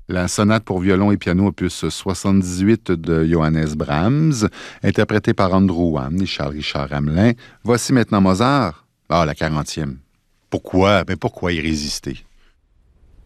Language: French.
La sonate pour violon et piano opus 78 de Johannes Brahms, interprétée par Andrew Wann et Charles-Richard Hamelin. Voici maintenant Mozart. Ah, la 40e. Pourquoi? Ben pourquoi y résister?